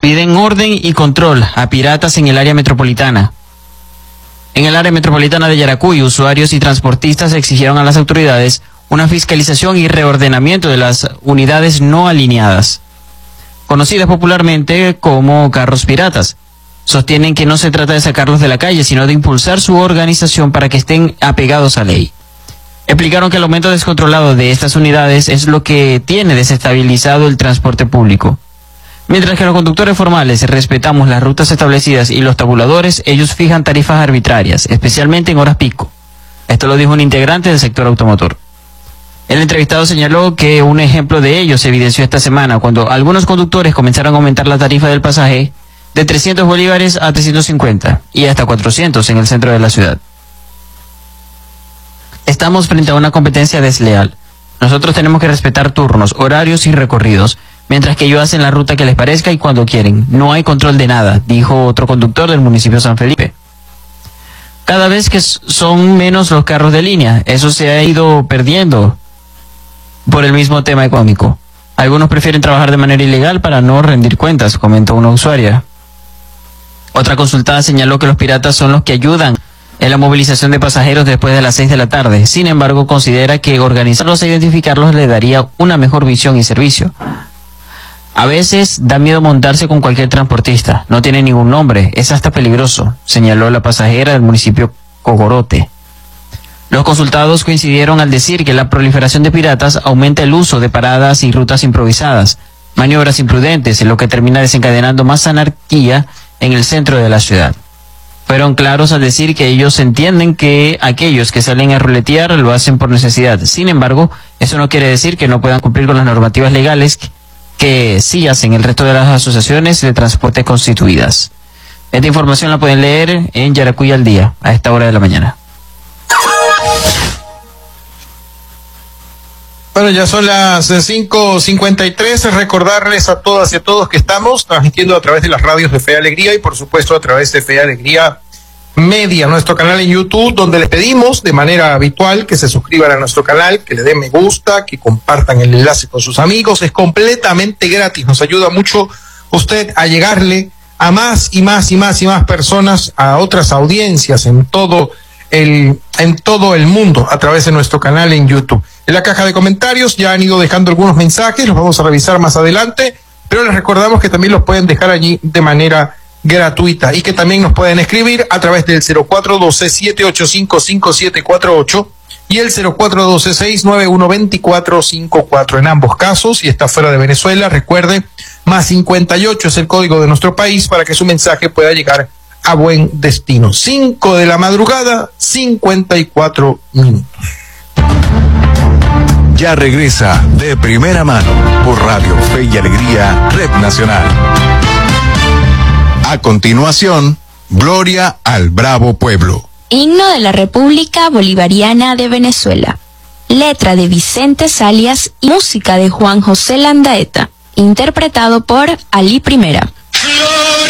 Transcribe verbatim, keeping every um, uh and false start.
Piden orden y control a piratas en el área metropolitana. En el área metropolitana de Yaracuy, usuarios y transportistas exigieron a las autoridades una fiscalización y reordenamiento de las unidades no alineadas, conocidas popularmente como carros piratas. Sostienen que no se trata de sacarlos de la calle, sino de impulsar su organización para que estén apegados a ley. Explicaron que el aumento descontrolado de estas unidades es lo que tiene desestabilizado el transporte público. Mientras que los conductores formales respetamos las rutas establecidas y los tabuladores, ellos fijan tarifas arbitrarias, especialmente en horas pico. Esto lo dijo un integrante del sector automotor. El entrevistado señaló que un ejemplo de ello se evidenció esta semana cuando algunos conductores comenzaron a aumentar la tarifa del pasaje de trescientos bolívares a trescientos cincuenta y hasta cuatrocientos en el centro de la ciudad. Estamos frente a una competencia desleal. Nosotros tenemos que respetar turnos, horarios y recorridos, mientras que ellos hacen la ruta que les parezca y cuando quieren. No hay control de nada, dijo otro conductor del municipio de San Felipe. Cada vez que son menos los carros de línea, eso se ha ido perdiendo por el mismo tema económico. Algunos prefieren trabajar de manera ilegal para no rendir cuentas, comentó una usuaria. Otra consultada señaló que los piratas son los que ayudan en la movilización de pasajeros después de las seis de la tarde. Sin embargo, considera que organizarlos e identificarlos le daría una mejor visión y servicio. A veces da miedo montarse con cualquier transportista. No tiene ningún nombre. Es hasta peligroso, señaló la pasajera del municipio Cogorote. Los consultados coincidieron al decir que la proliferación de piratas aumenta el uso de paradas y rutas improvisadas, maniobras imprudentes, en lo que termina desencadenando más anarquía en el centro de la ciudad. Fueron claros al decir que ellos entienden que aquellos que salen a ruletear lo hacen por necesidad. Sin embargo, eso no quiere decir que no puedan cumplir con las normativas legales que sí hacen el resto de las asociaciones de transporte constituidas. Esta información la pueden leer en Yaracuy al día, a esta hora de la mañana. Bueno, ya son las cinco cincuenta y tres. Recordarles a todas y a todos que estamos transmitiendo a través de las radios de Fe y Alegría y por supuesto a través de Fe y Alegría Media, nuestro canal en YouTube, donde les pedimos de manera habitual que se suscriban a nuestro canal, que le den me gusta, que compartan el enlace con sus amigos. Es completamente gratis, nos ayuda mucho usted a llegarle a más y más y más y más personas, a otras audiencias en todo el, en todo el mundo a través de nuestro canal en YouTube. En la caja de comentarios ya han ido dejando algunos mensajes, los vamos a revisar más adelante, pero les recordamos que también los pueden dejar allí de manera gratuita y que también nos pueden escribir a través del cero cuatro uno dos, siete ocho cinco, cinco siete cuatro ocho y el cero cuatro uno dos, seis nueve uno, dos cuatro cinco cuatro. En ambos casos, si está fuera de Venezuela, recuerde, más cincuenta y ocho es el código de nuestro país para que su mensaje pueda llegar a buen destino. cinco de la madrugada, cincuenta y cuatro minutos. Ya regresa De Primera Mano por Radio Fe y Alegría, Red Nacional. A continuación, Gloria al Bravo Pueblo. Himno de la República Bolivariana de Venezuela. Letra de Vicente Salias y música de Juan José Landaeta. Interpretado por Ali Primera.